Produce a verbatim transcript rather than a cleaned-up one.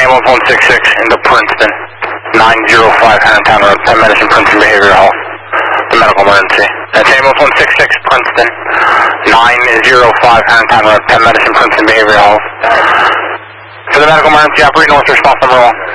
ambulance one six six into Princeton, nine oh five Harrington Road, Penn Medicine, Princeton Behavioral Health, the medical emergency. That's ambulance one six six, Princeton, nine oh five Harrington Road, Penn Medicine, Princeton Behavioral Health. For the medical emergency, operate north response number one.